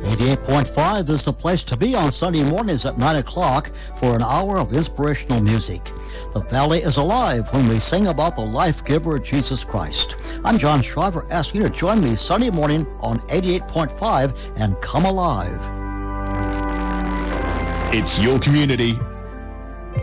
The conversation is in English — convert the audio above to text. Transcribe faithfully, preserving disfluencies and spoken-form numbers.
eighty-eight point five is the place to be on Sunday mornings at nine o'clock for an hour of inspirational music. The Valley is alive when we sing about the life giver, Jesus Christ. I'm John Shriver, asking you to join me Sunday morning on eighty-eight point five and come alive. It's your community,